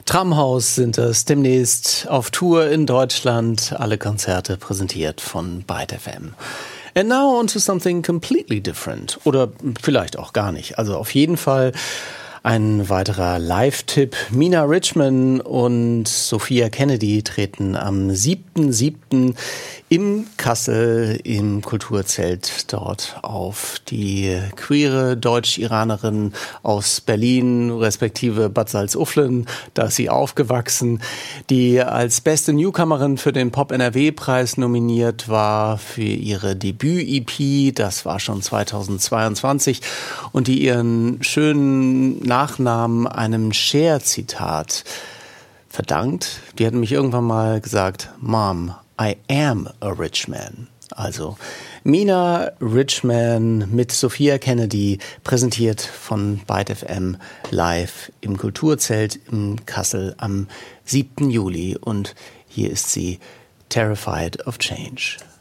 Tramhaus sind es, demnächst auf Tour in Deutschland, alle Konzerte präsentiert von Byte FM. And now on to something completely different. Oder vielleicht auch gar nicht. Also auf jeden Fall ein weiterer Live-Tipp. Mina Richman und Sophia Kennedy treten am 7.7. im Kassel im Kulturzelt dort auf. Die queere Deutsch-Iranerin aus Berlin, respektive Bad Salzuflen, da ist sie aufgewachsen, die als beste Newcomerin für den Pop-NRW-Preis nominiert war für ihre Debüt-EP, das war schon 2022, und die ihren schönen Nachnamen einem Cher-Zitat verdankt. Die hat nämlich irgendwann mal gesagt, Mom, I am a rich man. Also Mina Richman mit Sophia Kennedy, präsentiert von Byte FM live im Kulturzelt in Kassel am 7. Juli. Und hier ist sie, Terrified of Change.